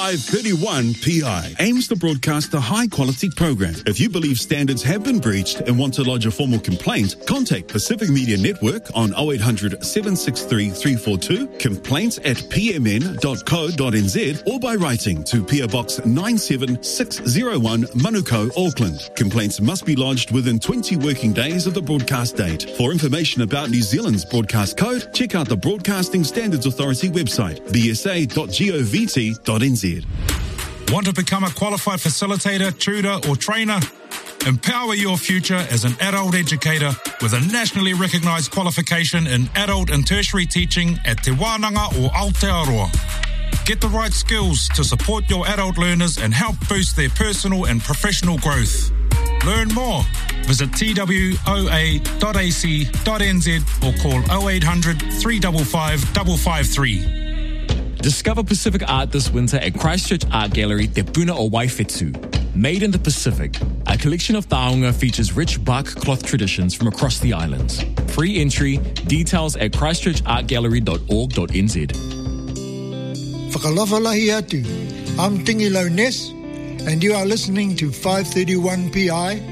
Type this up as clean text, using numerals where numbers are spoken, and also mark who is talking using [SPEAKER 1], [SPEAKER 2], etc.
[SPEAKER 1] 531 PI aims to broadcast a high-quality program. If you believe standards have been breached and want to lodge a formal complaint, contact Pacific Media Network on 0800 763 342, complaints@pmn.co.nz, or by writing to PO Box 97601, Manukau, Auckland. Complaints must be lodged within 20 working days of the broadcast date. For information about New Zealand's broadcast code, check out the Broadcasting Standards Authority website, bsa.govt.nz.
[SPEAKER 2] Want to become a qualified facilitator, tutor or trainer? Empower your future as an adult educator with a nationally recognised qualification in adult and tertiary teaching at Te Wānanga or Aotearoa. Get the right skills to support your adult learners and help boost their personal and professional growth. Learn more. Visit twoa.ac.nz or call 0800 355 553.
[SPEAKER 3] Discover Pacific art this winter at Christchurch Art Gallery Te Puna o Waifetu. Made in the Pacific, a collection of taonga features rich bark cloth traditions from across the islands. Free entry, details at christchurchartgallery.org.nz.
[SPEAKER 4] Whakalawhalahi atu. I'm Tingi Lowness, and you are listening to 531 PI